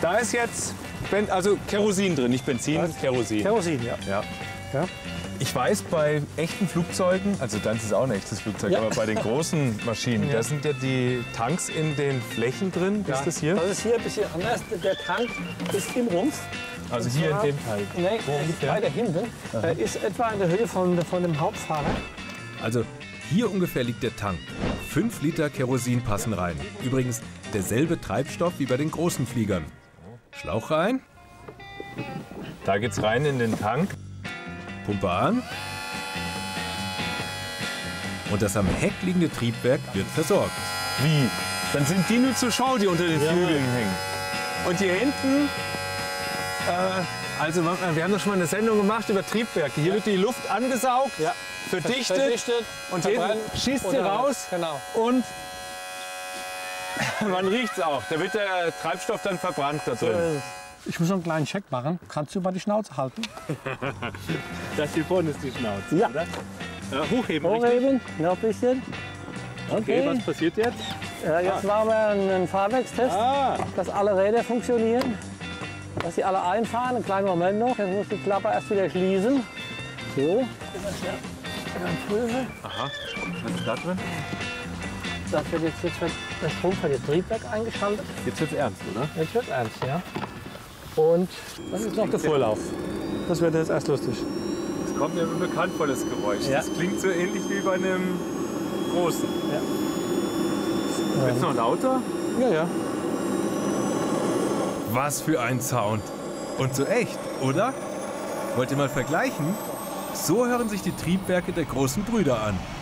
Da ist jetzt also Kerosin drin, nicht Benzin, Kerosin. Kerosin, ja. Ja. Ich weiß, bei echten Flugzeugen, also dann ist es auch ein echtes Flugzeug, aber bei den großen Maschinen, da sind ja die Tanks in den Flächen drin. Ja. Ist das hier? Das ist hier ein bisschen anders. Der Tank ist im Rumpf. Also hier in dem Teil. Nein, weiter hinten. Ist etwa in der Höhe von dem Hauptfahrer. Also hier ungefähr liegt der Tank. 5 Liter Kerosin passen rein. Übrigens derselbe Treibstoff wie bei den großen Fliegern. Schlauch rein. Da geht's rein in den Tank. Pumpe an. Und das am Heck liegende Triebwerk wird versorgt. Wie? Dann sind die nur zur Schau, die unter den Flügeln hängen. Und hier hinten, also wir haben doch schon mal eine Sendung gemacht über Triebwerke. Hier wird die Luft angesaugt, verdichtet und hinten schießt sie raus. Genau. Und man riecht es auch. Da wird der Treibstoff dann verbrannt da drin. Ich muss noch einen kleinen Check machen. Kannst du mal die Schnauze halten? Das hier vorne ist die Schnauze, Ja. oder? Hochheben, richtig? Hochheben, noch ein bisschen. Okay, was passiert jetzt? Jetzt machen wir einen Fahrwerkstest, dass alle Räder funktionieren. Dass sie alle einfahren. Einen kleinen Moment noch. Jetzt muss die Klappe erst wieder schließen. So. Dann prüfen. Aha, was ist da drin? Das wird jetzt wird der Strom für das Triebwerk eingeschaltet. Jetzt wird's ernst, oder? Jetzt wird ernst, ja. Und das ist noch der Vorlauf. Das wird jetzt erst lustig. Es kommt mir bekannt vor, das Geräusch. Ja. Das klingt so ähnlich wie bei einem großen. Ja. Wird's noch lauter? Ja, ja. Was für ein Sound. Und so echt, oder? Wollt ihr mal vergleichen? So hören sich die Triebwerke der großen Brüder an.